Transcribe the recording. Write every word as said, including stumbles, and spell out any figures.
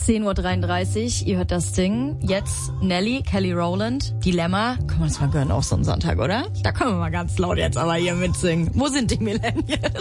zehn Uhr dreiunddreißig, ihr hört das Ding. Jetzt Nelly, Kelly Rowland, Dilemma. Können wir uns mal gönnen auf so einen Sonntag, oder? Da können wir mal ganz laut jetzt aber hier mitsingen. Wo sind die Millennials?